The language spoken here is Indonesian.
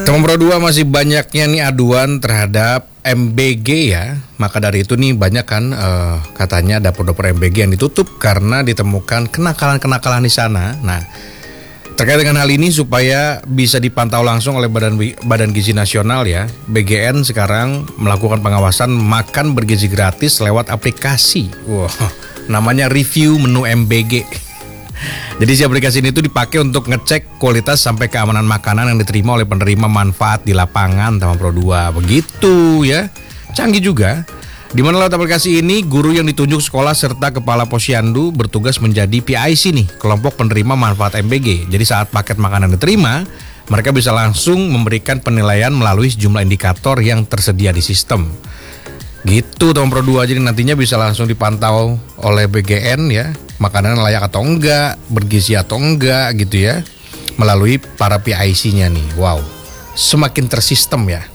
Teman Pro 2 masih banyaknya nih aduan terhadap MBG ya. Maka dari itu nih banyak kan katanya dapur-dapur MBG yang ditutup karena ditemukan kenakalan-kenakalan di sana. Nah, terkait dengan hal ini supaya bisa dipantau langsung oleh Badan Gizi Nasional ya, BGN sekarang melakukan pengawasan makan bergizi gratis lewat aplikasi. Wah, namanya review menu MBG. Jadi si aplikasi ini tuh dipakai untuk ngecek kualitas sampai keamanan makanan yang diterima oleh penerima manfaat di lapangan, teman Pro 2. Begitu ya. Canggih juga. Di mana lewat aplikasi ini guru yang ditunjuk sekolah serta kepala posyandu bertugas menjadi PIC nih, kelompok penerima manfaat MBG. Jadi saat paket makanan diterima, mereka bisa langsung memberikan penilaian melalui sejumlah indikator yang tersedia di sistem. Gitu teman Pro 2, jadi nantinya bisa langsung dipantau oleh BGN ya, makanan layak atau enggak, bergizi atau enggak gitu ya, melalui para PIC-nya nih. Wow, semakin tersistem ya.